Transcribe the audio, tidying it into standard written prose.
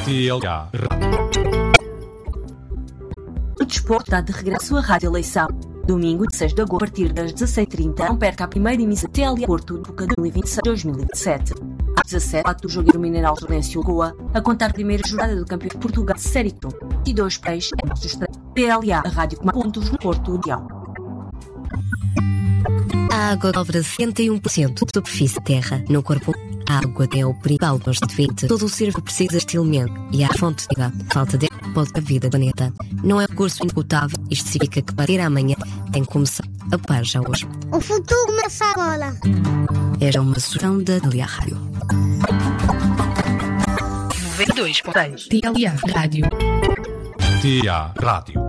TLA. O desporto está de regresso à Rádio Eleição. Domingo, 6 de agosto, a partir das 16h30, não perca a primeira emissão TLA Porto do 2026-2027. Às 17h, o jogo do Mineral Lourenço Goa, a contar a primeira jornada do Campeonato de Portugal Série 1. E 2 peixes é nosso estreia. TLA, a rádio com pontos no Porto de Leão. A água cobre 71% de superfície terra no corpo. A água é o principal constituinte. Todo o ser precisa deste elemento e a fonte de água. Falta de pode a vida do planeta. Não é um recurso inesgotável. Isto significa que para ter amanhã tem que começar a par já hoje. O futuro começa agora. Esta é uma sugestão da TLA Rádio. 92.6 TLA Rádio. TLA Rádio.